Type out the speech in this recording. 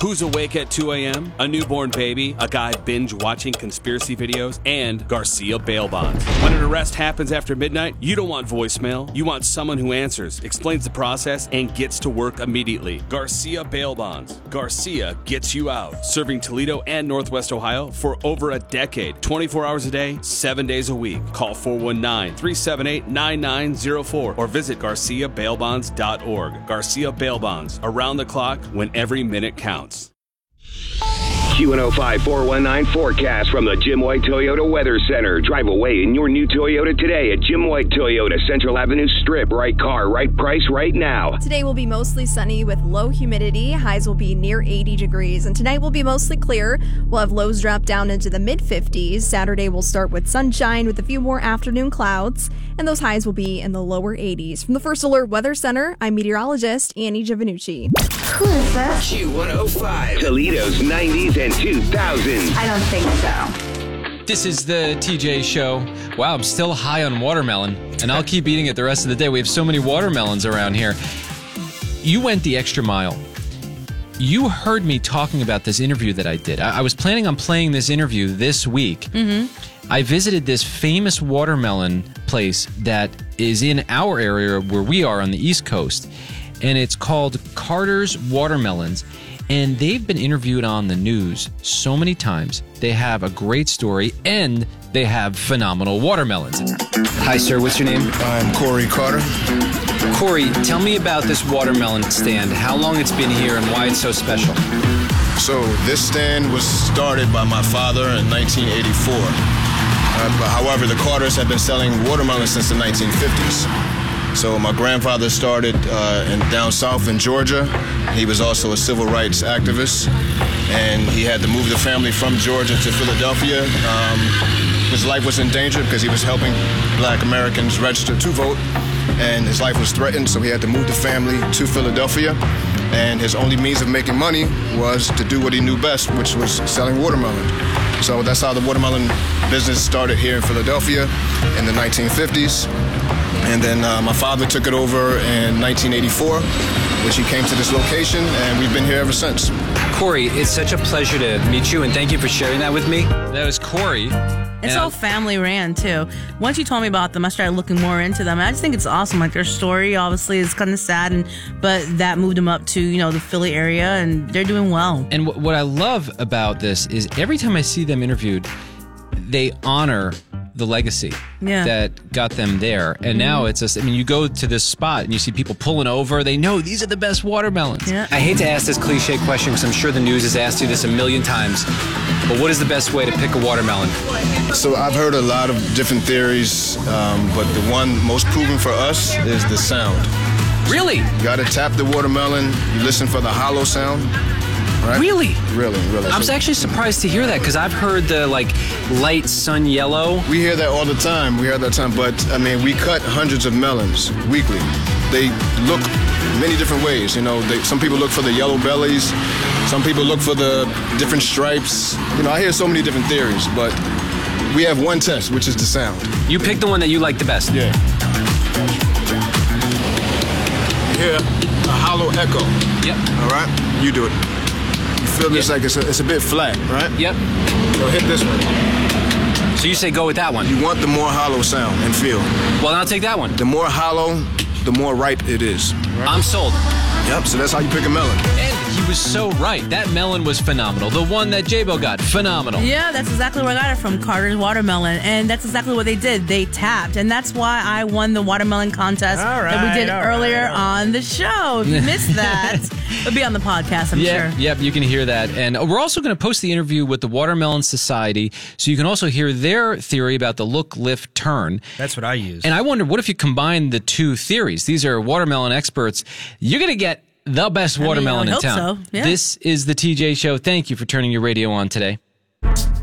Who's awake at 2 a.m., a newborn baby, a guy binge-watching conspiracy videos, and Garcia bail bonds. When an arrest happens after midnight, you don't want voicemail. You want someone who answers, explains the process, and gets to work immediately. Garcia bail bonds. Garcia gets you out. Serving Toledo and Northwest Ohio for over a decade. 24 hours a day, 7 days a week. Call 419-378-9904 or visit GarciaBailBonds.org. Garcia Bail Bonds. Around the clock when every minute counts. Q105 419 forecast from the Jim White Toyota Weather Center. Drive away in your new Toyota today at Jim White Toyota, Central Avenue Strip. Right car, right price, right now. Today will be mostly sunny with low humidity. Highs will be near 80 degrees. And tonight will be mostly clear. We'll have lows drop down into the mid-50s. Saturday will start with sunshine with a few more afternoon clouds. And those highs will be in the lower 80s. From the First Alert Weather Center, I'm meteorologist Annie Giovannucci. Who is this? Q105. Toledo's 90s and 2000s. I don't think so. This is the TJ Show. Wow, I'm still high on watermelon, and I'll keep eating it the rest of the day. We have so many watermelons around here. You went the extra mile. You heard me talking about this interview that I did. I was planning on playing this interview this week. Mm-hmm. I visited this famous watermelon place that is in our area where we are on the East Coast, and it's called Carter's Watermelons. And they've been interviewed on the news so many times. They have a great story, and they have phenomenal watermelons. Hi, sir. What's your name? I'm Corey Carter. Corey, tell me about this watermelon stand, how long it's been here, and why it's so special. So this stand was started by my father in 1984. However, the Carters have been selling watermelons since the 1950s. So my grandfather started down south in Georgia. He was also a civil rights activist, and he had to move the family from Georgia to Philadelphia. His life was in danger because he was helping black Americans register to vote, and his life was threatened, so he had to move the family to Philadelphia. And his only means of making money was to do what he knew best, which was selling watermelon. So that's how the watermelon business started here in Philadelphia in the 1950s. And then my father took it over in 1984, which he came to this location, and we've been here ever since. Corey, it's such a pleasure to meet you, and thank you for sharing that with me. That was Corey. It's all family ran, too. Once you told me about them, I started looking more into them. And I just think it's awesome. Like, their story, obviously, is kind of sad, but that moved them up to, the Philly area, and they're doing well. And what I love about this is every time I see them interviewed, they honor the legacy that got them there. And now it's just, you go to this spot and you see people pulling over. They know these are the best watermelons. Yeah. I hate to ask this cliche question because I'm sure the news has asked you this a million times, but what is the best way to pick a watermelon? So I've heard a lot of different theories, but the one most proven for us is the sound. Really? You gotta tap the watermelon, you listen for the hollow sound. Right? Really? Really. I was actually surprised to hear that because I've heard the light sun yellow. We hear that all the time. But we cut hundreds of melons weekly. They look many different ways. Some people look for the yellow bellies. Some people look for the different stripes. I hear so many different theories, but we have one test, which is the sound. You pick the one that you like the best. Yeah. You hear a hollow echo. Yep. All right? You do it. Feel this like it's a bit flat, right? Yep. So hit this one. So you say go with that one? You want the more hollow sound and feel. Well, then I'll take that one. The more hollow, the more ripe it is. Right? I'm sold. Yep, so that's how you pick a melon. And he was so right. That melon was phenomenal. The one that J-Bo got, phenomenal. Yeah, that's exactly where I got it from, Carter's Watermelon. And that's exactly what they did. They tapped. And that's why I won the watermelon contest that we did earlier on the show. If you missed that, it'll be on the podcast, I'm sure. Yep, you can hear that. And we're also going to post the interview with the Watermelon Society, so you can also hear their theory about the look, lift, turn. That's what I use. And I wonder, what if you combine the two theories? These are watermelon experts. You're going to get the best watermelon in town. So. Yeah. This is the TJ Show. Thank you for turning your radio on today.